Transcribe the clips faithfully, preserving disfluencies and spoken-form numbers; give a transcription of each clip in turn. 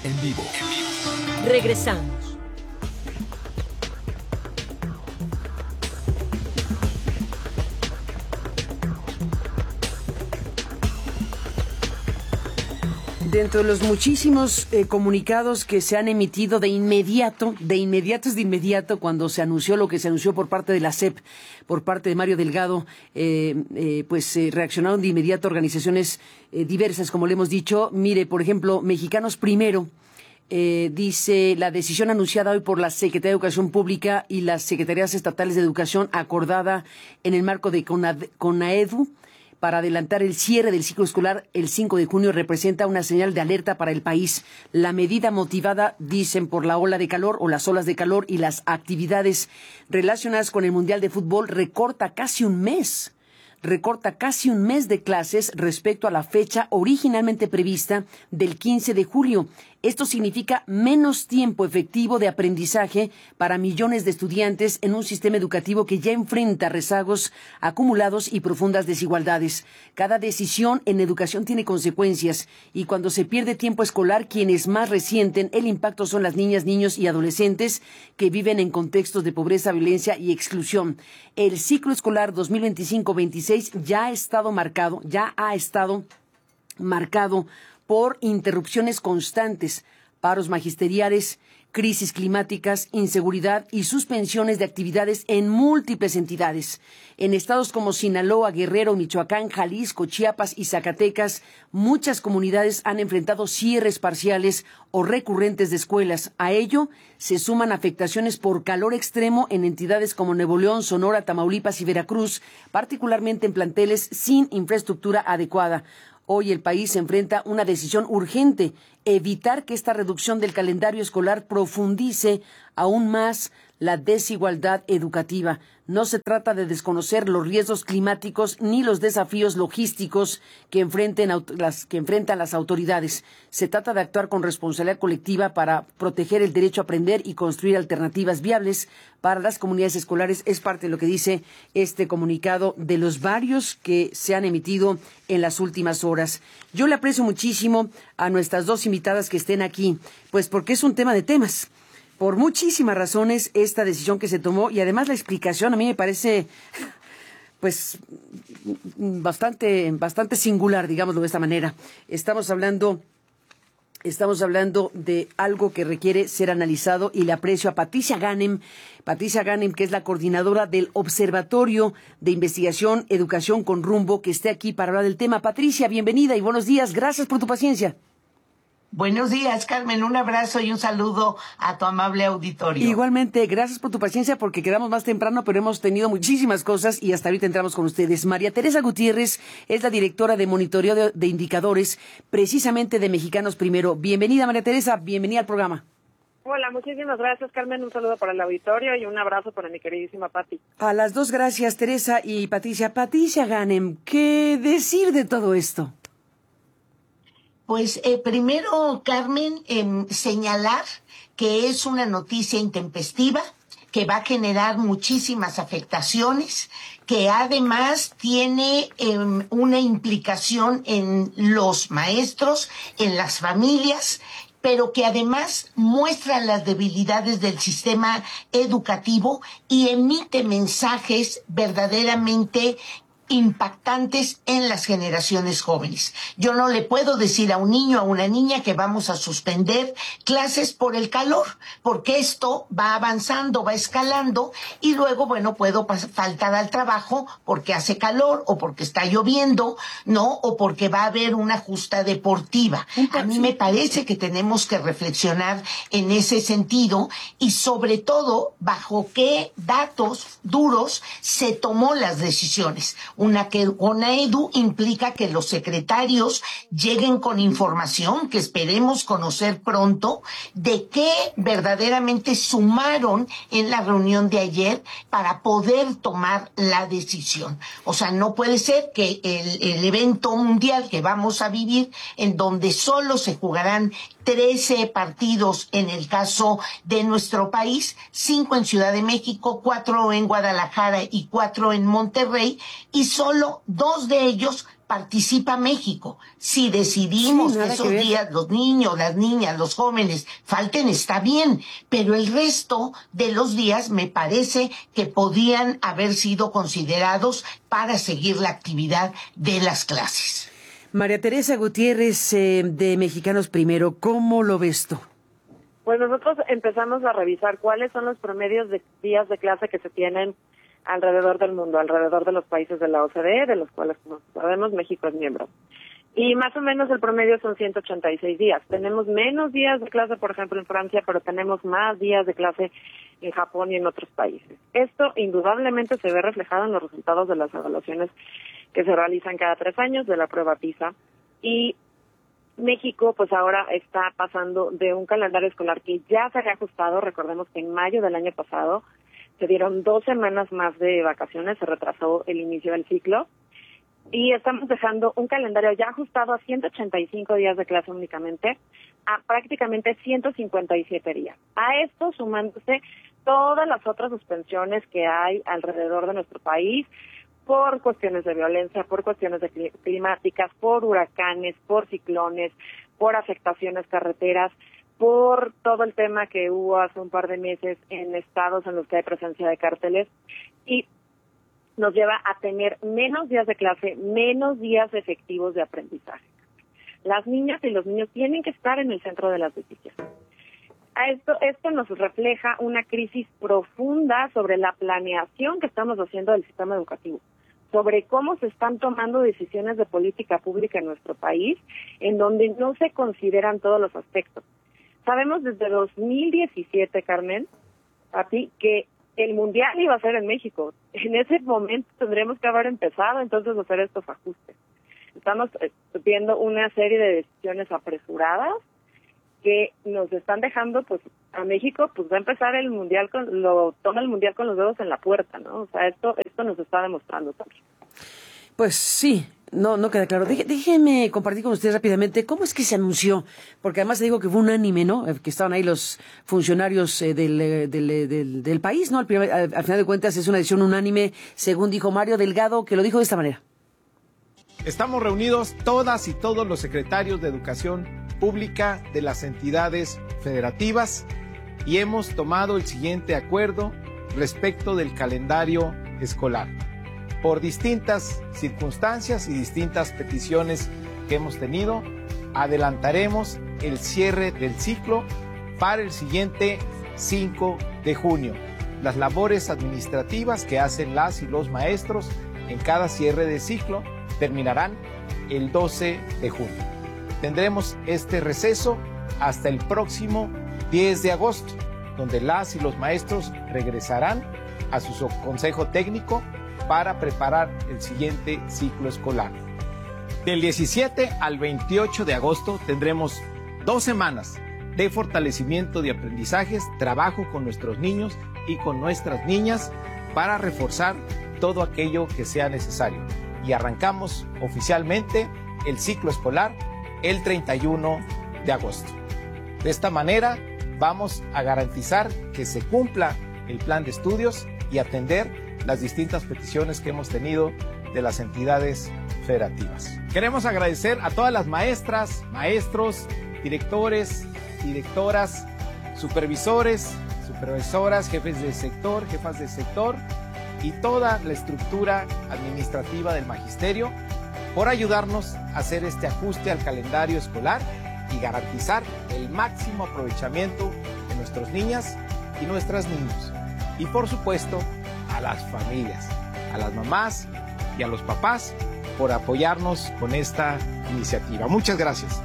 en vivo. Regresamos. Dentro de los muchísimos eh, comunicados que se han emitido de inmediato, de inmediato es de inmediato, cuando se anunció lo que se anunció por parte de la S E P, por parte de Mario Delgado, eh, eh, pues eh, reaccionaron de inmediato organizaciones eh, diversas, como le hemos dicho. Mire, por ejemplo, Mexicanos Primero, eh, dice, la decisión anunciada hoy por la Secretaría de Educación Pública y las Secretarías Estatales de Educación, acordada en el marco de CONAD- CONAEDU, para adelantar el cierre del ciclo escolar el cinco de junio, representa una señal de alerta para el país. La medida, motivada, dicen, por la ola de calor o las olas de calor y las actividades relacionadas con el Mundial de Fútbol, recorta casi un mes. Recorta casi un mes de clases respecto a la fecha originalmente prevista del quince de julio. Esto significa menos tiempo efectivo de aprendizaje para millones de estudiantes en un sistema educativo que ya enfrenta rezagos acumulados y profundas desigualdades. Cada decisión en educación tiene consecuencias, y cuando se pierde tiempo escolar, quienes más resienten el impacto son las niñas, niños y adolescentes que viven en contextos de pobreza, violencia y exclusión. El ciclo escolar dos mil veinticinco veintiséis ya ha estado marcado, ya ha estado marcado por interrupciones constantes, paros magisteriales, crisis climáticas, inseguridad y suspensiones de actividades en múltiples entidades. En estados como Sinaloa, Guerrero, Michoacán, Jalisco, Chiapas y Zacatecas, muchas comunidades han enfrentado cierres parciales o recurrentes de escuelas. A ello se suman afectaciones por calor extremo en entidades como Nuevo León, Sonora, Tamaulipas y Veracruz, particularmente en planteles sin infraestructura adecuada. Hoy el país se enfrenta una decisión urgente: evitar que esta reducción del calendario escolar profundice aún más la desigualdad educativa. No se trata de desconocer los riesgos climáticos ni los desafíos logísticos que enfrenten las, que enfrentan las autoridades. Se trata de actuar con responsabilidad colectiva para proteger el derecho a aprender y construir alternativas viables para las comunidades escolares. Es parte de lo que dice este comunicado, de los varios que se han emitido en las últimas horas. Yo le aprecio muchísimo a nuestras dos invitadas que estén aquí, pues porque es un tema de temas. Por muchísimas razones esta decisión que se tomó, y además la explicación a mí me parece pues bastante bastante singular, digámoslo de esta manera. Estamos hablando Estamos hablando de algo que requiere ser analizado, y le aprecio a Patricia Ganem, Patricia Ganem, que es la coordinadora del Observatorio de Investigación Educación con Rumbo, que esté aquí para hablar del tema. Patricia, bienvenida y buenos días. Gracias por tu paciencia. Buenos días, Carmen. Un abrazo y un saludo a tu amable auditorio. Igualmente, gracias por tu paciencia, porque quedamos más temprano, pero hemos tenido muchísimas cosas y hasta ahorita entramos con ustedes. María Teresa Gutiérrez es la directora de monitoreo de, de indicadores, precisamente de Mexicanos Primero. Bienvenida, María Teresa, bienvenida al programa. Hola, muchísimas gracias, Carmen. Un saludo para el auditorio y un abrazo para mi queridísima Pati. A las dos, gracias, Teresa y Patricia. Patricia Ganem, ¿qué decir de todo esto? Pues eh, primero, Carmen, eh, señalar que es una noticia intempestiva, que va a generar muchísimas afectaciones, que además tiene eh, una implicación en los maestros, en las familias, pero que además muestra las debilidades del sistema educativo y emite mensajes verdaderamente impactantes en las generaciones jóvenes. Yo no le puedo decir a un niño, a una niña, que vamos a suspender clases por el calor, porque esto va avanzando, va escalando, y luego, bueno, puedo faltar al trabajo porque hace calor, o porque está lloviendo, ¿no? O porque va a haber una justa deportiva. A mí me parece que tenemos que reflexionar en ese sentido, y sobre todo, bajo qué datos duros se tomó las decisiones. Una que CONAEDU implica que los secretarios lleguen con información que esperemos conocer pronto, de qué verdaderamente sumaron en la reunión de ayer para poder tomar la decisión. O sea, no puede ser que el, el evento mundial que vamos a vivir, en donde solo se jugarán trece partidos en el caso de nuestro país, cinco en Ciudad de México, cuatro en Guadalajara y cuatro en Monterrey, y solo dos de ellos participa México. Si decidimos Sí, que nada esos que ver. días los niños, las niñas, los jóvenes falten, está bien, pero el resto de los días me parece que podían haber sido considerados para seguir la actividad de las clases. María Teresa Gutiérrez, eh, de Mexicanos Primero, ¿cómo lo ves tú? Pues nosotros empezamos a revisar cuáles son los promedios de días de clase que se tienen alrededor del mundo, alrededor de los países de la O C D E, de los cuales, como sabemos, México es miembro. Y más o menos el promedio son ciento ochenta y seis días. Tenemos menos días de clase, por ejemplo, en Francia, pero tenemos más días de clase en Japón y en otros países. Esto indudablemente se ve reflejado en los resultados de las evaluaciones que se realizan cada tres años de la prueba PISA. Y México, pues ahora está pasando de un calendario escolar que ya se había ajustado. Recordemos que en mayo del año pasado se dieron dos semanas más de vacaciones, se retrasó el inicio del ciclo. Y estamos dejando un calendario ya ajustado a ciento ochenta y cinco días de clase únicamente, a prácticamente ciento cincuenta y siete días. A esto sumándose todas las otras suspensiones que hay alrededor de nuestro país por cuestiones de violencia, por cuestiones de cli- climáticas, por huracanes, por ciclones, por afectaciones carreteras, por todo el tema que hubo hace un par de meses en estados en los que hay presencia de cárteles, y nos lleva a tener menos días de clase, menos días efectivos de aprendizaje. Las niñas y los niños tienen que estar en el centro de las decisiones. A esto, esto nos refleja una crisis profunda sobre la planeación que estamos haciendo del sistema educativo, sobre cómo se están tomando decisiones de política pública en nuestro país, en donde no se consideran todos los aspectos. Sabemos desde dos mil diecisiete, Carmen, a ti, que el Mundial iba a ser en México. En ese momento tendremos que haber empezado entonces a hacer estos ajustes. Estamos viendo una serie de decisiones apresuradas que nos están dejando, pues, a México, pues va a empezar el Mundial, con lo toma el Mundial con los dedos en la puerta, ¿no? O sea, esto esto nos está demostrando también. Pues sí, no no queda claro. Deje- Déjeme compartir con ustedes rápidamente cómo es que se anunció, porque además te digo que fue unánime, ¿no? Eh, Que estaban ahí los funcionarios eh, del, eh, del, eh, del, del país, ¿no? Al, primer- al, al final de cuentas es una decisión unánime, según dijo Mario Delgado, que lo dijo de esta manera. Estamos reunidos todas y todos los secretarios de Educación Pública de las entidades federativas y hemos tomado el siguiente acuerdo respecto del calendario escolar. Por distintas circunstancias y distintas peticiones que hemos tenido, adelantaremos el cierre del ciclo para el siguiente cinco de junio. Las labores administrativas que hacen las y los maestros en cada cierre de ciclo terminarán el doce de junio. Tendremos este receso hasta el próximo diez de agosto, donde las y los maestros regresarán a su consejo técnico para preparar el siguiente ciclo escolar. Del diecisiete al veintiocho de agosto tendremos dos semanas de fortalecimiento de aprendizajes, trabajo con nuestros niños y con nuestras niñas para reforzar todo aquello que sea necesario. Y arrancamos oficialmente el ciclo escolar el treinta y uno de agosto. De esta manera vamos a garantizar que se cumpla el plan de estudios y atender las distintas peticiones que hemos tenido de las entidades federativas. Queremos agradecer a todas las maestras, maestros, directores, directoras, supervisores, supervisoras, jefes de sector, jefas de sector y toda la estructura administrativa del magisterio por ayudarnos a hacer este ajuste al calendario escolar y garantizar el máximo aprovechamiento de nuestras niñas y nuestros niños. Y por supuesto, a las familias, a las mamás y a los papás por apoyarnos con esta iniciativa. Muchas gracias.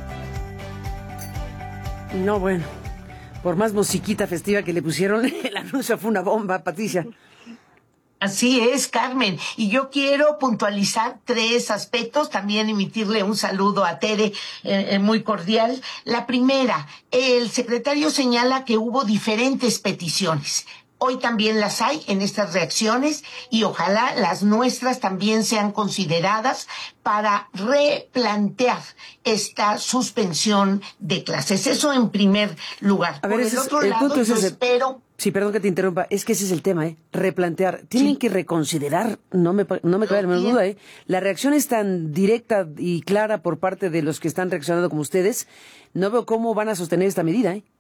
No, bueno, por más musiquita festiva que le pusieron, el anuncio fue una bomba, Patricia. Así es, Carmen. Y yo quiero puntualizar tres aspectos, también emitirle un saludo a Tere eh, eh, muy cordial. La primera, el secretario señala que hubo diferentes peticiones. Hoy también las hay en estas reacciones y ojalá las nuestras también sean consideradas para replantear esta suspensión de clases. Eso en primer lugar. A ver, Por ese el es- otro el lado, punto es yo ese. espero... Sí, perdón que te interrumpa, es que ese es el tema, ¿eh? Replantear. Tienen sí. que reconsiderar, no me, no me cabe la menor duda, ¿eh? La reacción es tan directa y clara por parte de los que están reaccionando como ustedes, no veo cómo van a sostener esta medida, ¿eh?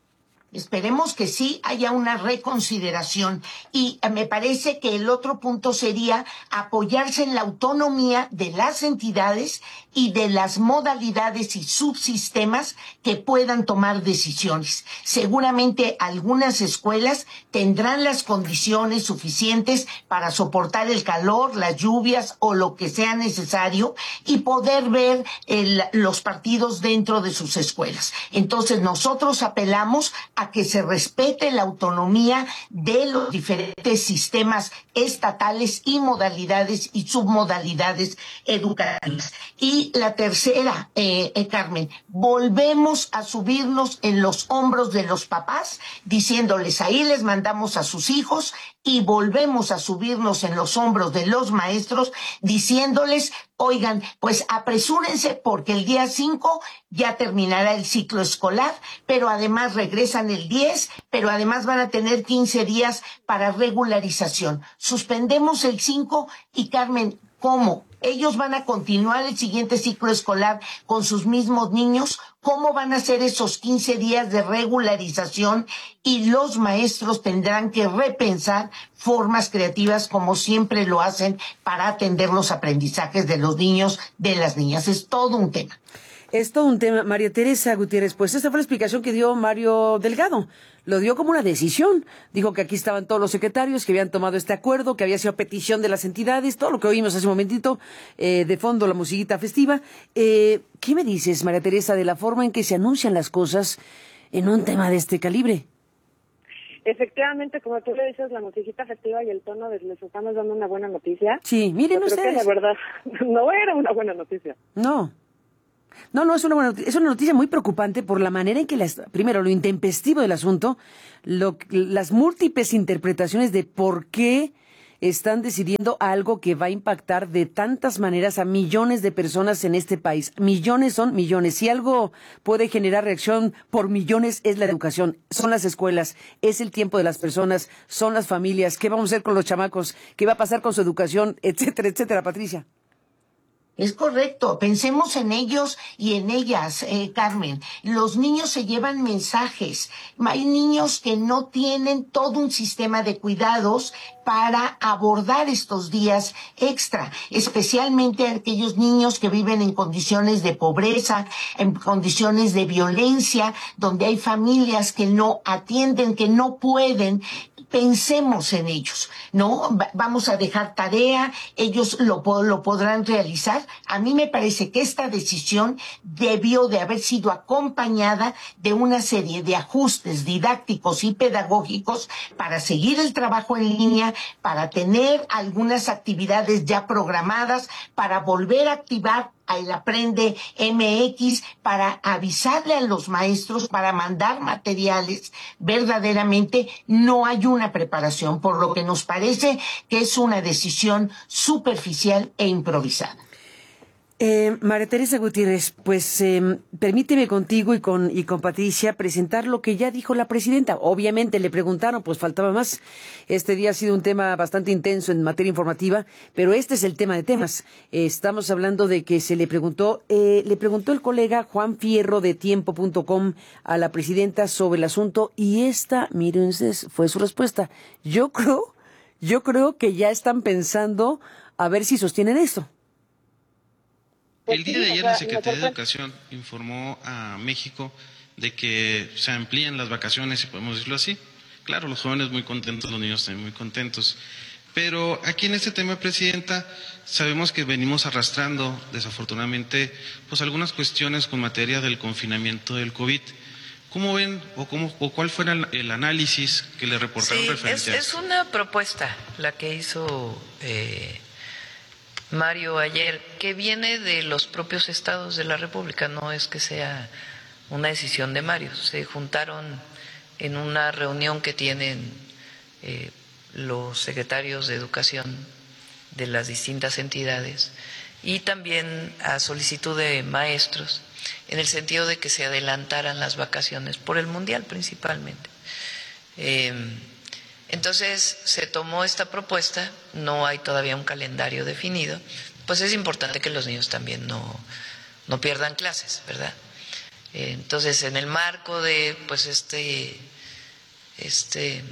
Esperemos que sí haya una reconsideración y me parece que el otro punto sería apoyarse en la autonomía de las entidades y de las modalidades y subsistemas que puedan tomar decisiones. Seguramente algunas escuelas tendrán las condiciones suficientes para soportar el calor, las lluvias o lo que sea necesario y poder ver el, los partidos dentro de sus escuelas. Entonces nosotros apelamos a que se respete la autonomía de los diferentes sistemas estatales y modalidades y submodalidades educativas. Y la tercera, eh, eh, Carmen, volvemos a subirnos en los hombros de los papás, diciéndoles ahí les mandamos a sus hijos, y volvemos a subirnos en los hombros de los maestros, diciéndoles, oigan, pues apresúrense porque el día cinco ya terminará el ciclo escolar, pero además regresan el diez, pero además van a tener quince días para regularización. Suspendemos el cinco y, Carmen, ¿cómo? Ellos van a continuar el siguiente ciclo escolar con sus mismos niños. ¿Cómo van a ser esos quince días de regularización? Y los maestros tendrán que repensar formas creativas como siempre lo hacen para atender los aprendizajes de los niños, de las niñas. Es todo un tema. Es todo un tema. María Teresa Gutiérrez, pues esta fue la explicación que dio Mario Delgado. Lo dio como una decisión. Dijo que aquí estaban todos los secretarios que habían tomado este acuerdo, que había sido petición de las entidades, todo lo que oímos hace un momentito, eh, de fondo la musiquita festiva. Eh, ¿Qué me dices, María Teresa, de la forma en que se anuncian las cosas en un tema de este calibre? Efectivamente, como tú le dices, la musiquita festiva y el tono de les estamos dando una buena noticia. Sí, miren Yo ustedes. Creo que la verdad no era una buena noticia. No. No, no, es una buena noticia. Es una noticia muy preocupante por la manera en que, las, primero, lo intempestivo del asunto, lo, las múltiples interpretaciones de por qué están decidiendo algo que va a impactar de tantas maneras a millones de personas en este país. Millones son millones. Si algo puede generar reacción por millones es la educación, son las escuelas, es el tiempo de las personas, son las familias. ¿Qué vamos a hacer con los chamacos? ¿Qué va a pasar con su educación? Etcétera, etcétera, Patricia. Es correcto, pensemos en ellos y en ellas, eh, Carmen. Los niños se llevan mensajes. Hay niños que no tienen todo un sistema de cuidados para abordar estos días extra, especialmente aquellos niños que viven en condiciones de pobreza, en condiciones de violencia, donde hay familias que no atienden, que no pueden. Pensemos en ellos, ¿no? Vamos a dejar tarea, ellos lo, lo podrán realizar. A mí me parece que esta decisión debió de haber sido acompañada de una serie de ajustes didácticos y pedagógicos para seguir el trabajo en línea, para tener algunas actividades ya programadas, para volver a activar el Aprende M X, para avisarle a los maestros, para mandar materiales. Verdaderamente no hay una preparación, por lo que nos parece que es una decisión superficial e improvisada. Eh, María Teresa Gutiérrez, pues eh, permíteme contigo y con y con Patricia presentar lo que ya dijo la presidenta. Obviamente le preguntaron, pues faltaba más. Este día ha sido un tema bastante intenso en materia informativa, pero este es el tema de temas. Eh, estamos hablando de que se le preguntó, eh, le preguntó el colega Juan Fierro de tiempo punto com a la presidenta sobre el asunto y esta, miren ustedes, fue su respuesta. Yo creo, yo creo que ya están pensando a ver si sostienen esto. El día de ayer la Secretaría de Educación informó a México de que se amplían las vacaciones, si podemos decirlo así. Claro, los jóvenes muy contentos, los niños también muy contentos. Pero aquí en este tema, Presidenta, sabemos que venimos arrastrando, desafortunadamente, pues algunas cuestiones con materia del confinamiento del COVID. ¿Cómo ven o, cómo, o cuál fue el, el análisis que le reportaron sí, referente es, a es una propuesta la que hizo Eh... Mario ayer, que viene de los propios estados de la República, no es que sea una decisión de Mario. Se juntaron en una reunión que tienen eh, los secretarios de educación de las distintas entidades y también a solicitud de maestros, en el sentido de que se adelantaran las vacaciones por el Mundial principalmente. Eh, entonces se tomó esta propuesta, no hay todavía un calendario definido, pues es importante que los niños también no, no pierdan clases, ¿verdad? Eh, entonces en el marco de pues este, este,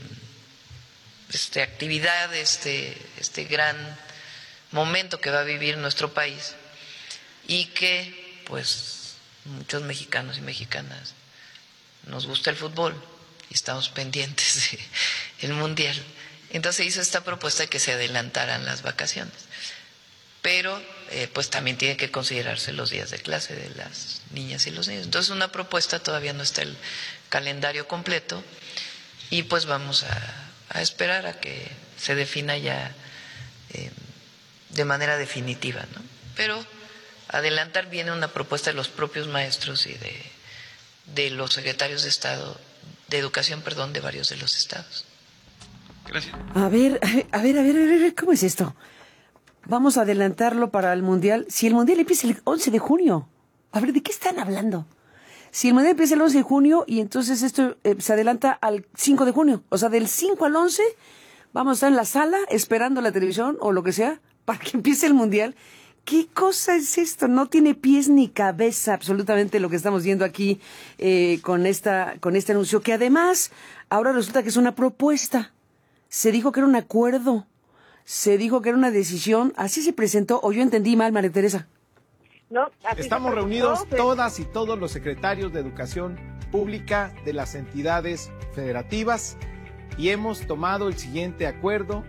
este actividad, este, este gran momento que va a vivir nuestro país y que pues muchos mexicanos y mexicanas nos gusta el fútbol y estamos pendientes del mundial. Entonces hizo esta propuesta de que se adelantaran las vacaciones, pero eh, pues también tiene que considerarse los días de clase de las niñas y los niños. Entonces una propuesta, todavía no está el calendario completo y pues vamos a, a esperar a que se defina ya eh, de manera definitiva, ¿no? Pero adelantar viene una propuesta de los propios maestros y de, de los secretarios de Estado, de Educación, perdón, de varios de los estados. Gracias. A ver, a ver, a ver, a ver, a ver, ¿cómo es esto? Vamos a adelantarlo para el Mundial. Si el Mundial empieza el once de junio. A ver, ¿de qué están hablando? Si el Mundial empieza el once de junio y entonces esto eh, se adelanta al cinco de junio. O sea, del cinco al once vamos a estar en la sala esperando la televisión o lo que sea para que empiece el Mundial. ¿Qué cosa es esto? No tiene pies ni cabeza absolutamente lo que estamos viendo aquí eh, con esta, con este anuncio, que además ahora resulta que es una propuesta. Se dijo que era un acuerdo, se dijo que era una decisión, así se presentó, o yo entendí mal, María Teresa. No, así Estamos se reunidos presentó, todas y todos los secretarios de Educación Pública de las entidades federativas y hemos tomado el siguiente acuerdo.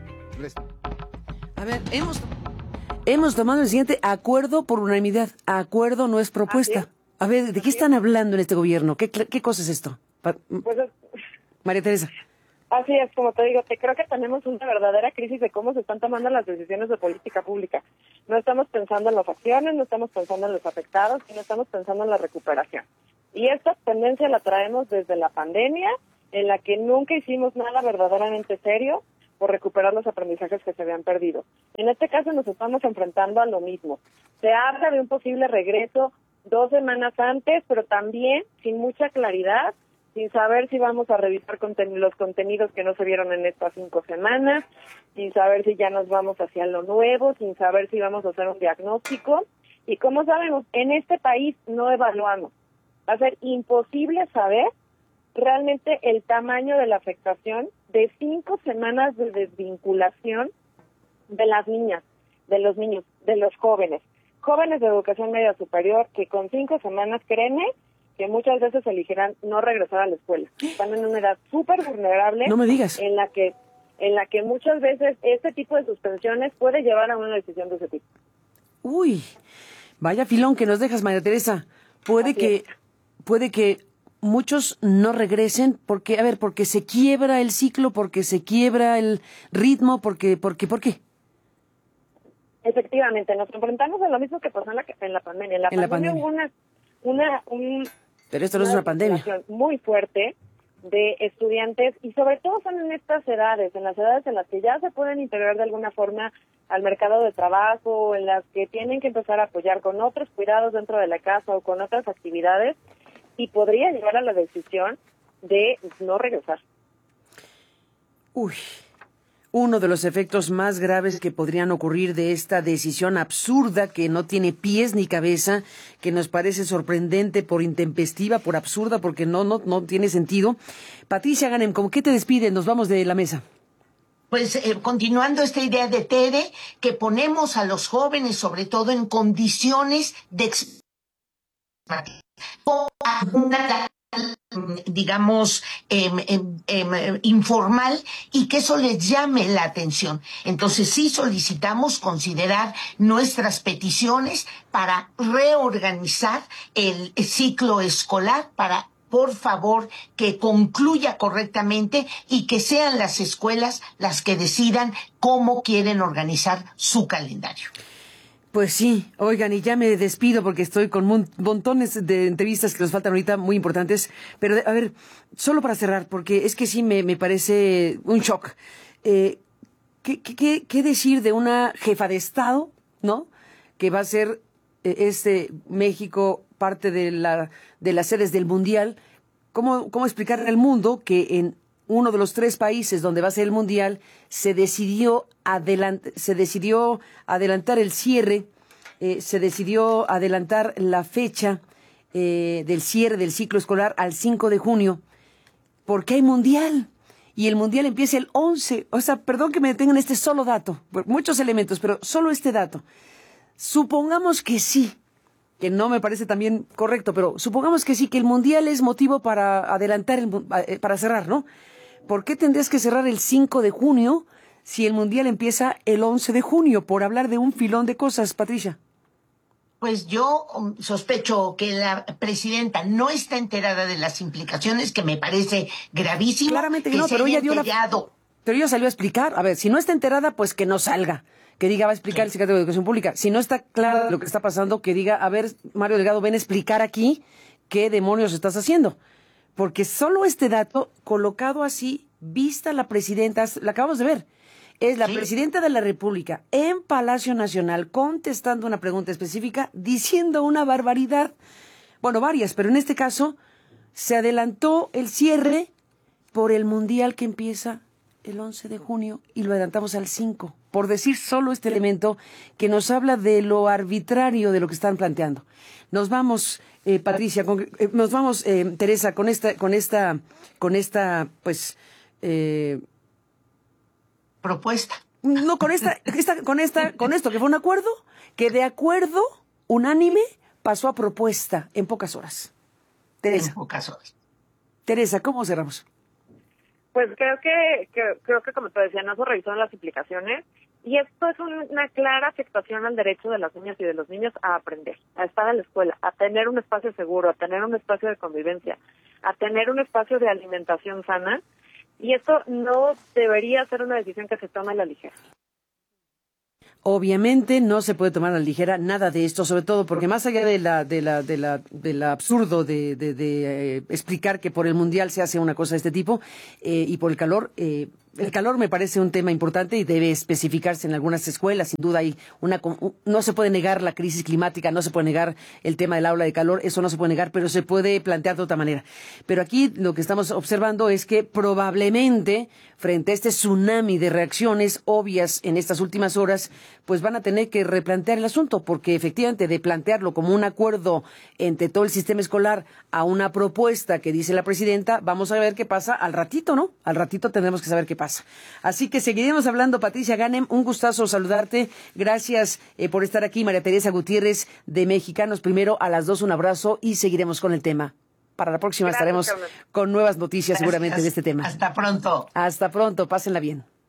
A ver, hemos... Hemos tomado el siguiente acuerdo por unanimidad. Acuerdo no es propuesta. A ver, ¿de qué están hablando en este gobierno? ¿Qué, qué cosa es esto? Pues es, María Teresa. Así es, como te digo, te creo que tenemos una verdadera crisis de cómo se están tomando las decisiones de política pública. No estamos pensando en las acciones, no estamos pensando en los afectados y no estamos pensando en la recuperación. Y esta tendencia la traemos desde la pandemia, en la que nunca hicimos nada verdaderamente serio por recuperar los aprendizajes que se habían perdido. En este caso nos estamos enfrentando a lo mismo. Se habla de un posible regreso dos semanas antes, pero también sin mucha claridad, sin saber si vamos a revisar conten- los contenidos que no se vieron en estas cinco semanas, sin saber si ya nos vamos hacia lo nuevo, sin saber si vamos a hacer un diagnóstico. Y como sabemos, en este país no evaluamos. Va a ser imposible saber realmente el tamaño de la afectación de cinco semanas de desvinculación de las niñas, de los niños, de los jóvenes. Jóvenes de educación media superior que con cinco semanas, créeme, que muchas veces elegirán no regresar a la escuela. Están en una edad súper vulnerable. No me digas. En la que, en la que muchas veces este tipo de suspensiones puede llevar a una decisión de ese tipo. Uy, vaya filón que nos dejas, María Teresa. Puede Así que, es. puede que muchos no regresen porque, a ver, porque se quiebra el ciclo, porque se quiebra el ritmo, porque, porque, ¿por qué? Efectivamente, nos enfrentamos a lo mismo que pasó en la, en la pandemia. En la, En la pandemia, pandemia. hubo una, una, un, Pero esto no es una pandemia. situación muy fuerte de estudiantes y sobre todo son en estas edades, en las edades en las que ya se pueden integrar de alguna forma al mercado de trabajo, en las que tienen que empezar a apoyar con otros cuidados dentro de la casa o con otras actividades y podría llevar a la decisión de no regresar. Uy, uno de los efectos más graves que podrían ocurrir de esta decisión absurda que no tiene pies ni cabeza, que nos parece sorprendente por intempestiva, por absurda, porque no, no, no tiene sentido. Patricia Ganem, ¿cómo qué te despiden? Nos vamos de la mesa. Pues eh, continuando esta idea de Tere, que ponemos a los jóvenes sobre todo en condiciones de ex- una digamos, eh, eh, eh, informal y que eso les llame la atención. Entonces sí solicitamos considerar nuestras peticiones para reorganizar el ciclo escolar, para por favor que concluya correctamente y que sean las escuelas las que decidan cómo quieren organizar su calendario. Pues sí, oigan, y ya me despido porque estoy con mon- montones de entrevistas que nos faltan ahorita muy importantes, pero de- a ver, solo para cerrar, porque es que sí me, me parece un shock. Eh, ¿qué, qué, ¿Qué decir de una jefa de Estado, no? Que va a ser eh, este México parte de la de las sedes del Mundial. ¿Cómo, cómo explicarle al mundo que en uno de los tres países donde va a ser el Mundial, se decidió, adelant se decidió adelantar el cierre, eh, se decidió adelantar la fecha eh, del cierre del ciclo escolar al cinco de junio, porque hay Mundial. Y el Mundial empieza el once. O sea, perdón que me detengan este solo dato, muchos elementos, pero solo este dato. Supongamos que sí, que no me parece también correcto, pero supongamos que sí, que el Mundial es motivo para adelantar, el, para cerrar, ¿no? ¿Por qué tendrías que cerrar el cinco de junio si el Mundial empieza el once de junio? Por hablar de un filón de cosas, Patricia. Pues yo um, sospecho que la presidenta no está enterada de las implicaciones, que me parece gravísimo. Claramente que, que no, pero ella dio la... Pero ella salió a explicar. A ver, si no está enterada, pues que no salga. Que diga, va a explicar sí. el secretario de Educación Pública. Si no está claro lo que está pasando, que diga, a ver, Mario Delgado, ven a explicar aquí qué demonios estás haciendo. Porque solo este dato, colocado así, vista la presidenta, la acabamos de ver, es la sí. presidenta de la República en Palacio Nacional contestando una pregunta específica, diciendo una barbaridad. Bueno, varias, pero en este caso se adelantó el cierre por el Mundial que empieza el once de junio y lo adelantamos al cinco, por decir solo este elemento que nos habla de lo arbitrario de lo que están planteando. Nos vamos, eh, Patricia, con, eh, nos vamos, eh, Teresa, con esta, con esta, con esta, pues, eh, propuesta. No, con esta, esta, con esta, con esto que fue un acuerdo, que de acuerdo unánime pasó a propuesta en pocas horas. Teresa. En pocas horas. Teresa, ¿cómo cerramos? Pues creo que, que creo que como te decía, no se revisaron las implicaciones y esto es una clara afectación al derecho de las niñas y de los niños a aprender, a estar en la escuela, a tener un espacio seguro, a tener un espacio de convivencia, a tener un espacio de alimentación sana, y esto no debería ser una decisión que se tome a la ligera. Obviamente no se puede tomar a la ligera nada de esto, sobre todo porque más allá de la de la de la del absurdo de, de, de eh, explicar que por el Mundial se hace una cosa de este tipo eh, y por el calor, eh, el calor me parece un tema importante y debe especificarse en algunas escuelas. Sin duda hay una, no se puede negar la crisis climática, no se puede negar el tema del aula de calor, eso no se puede negar, pero se puede plantear de otra manera. Pero aquí lo que estamos observando es que probablemente frente a este tsunami de reacciones obvias en estas últimas horas, pues van a tener que replantear el asunto, porque efectivamente de plantearlo como un acuerdo entre todo el sistema escolar a una propuesta que dice la presidenta, vamos a ver qué pasa al ratito, ¿no? Al ratito tendremos que saber qué pasa. Así que seguiremos hablando. Patricia Ganem, un gustazo saludarte. Gracias eh, por estar aquí. María Teresa Gutiérrez de Mexicanos Primero, a las dos un abrazo y seguiremos con el tema. Para la próxima Gracias, estaremos Carmen. con nuevas noticias Gracias. seguramente de este tema. Hasta pronto. Hasta pronto. Pásenla bien.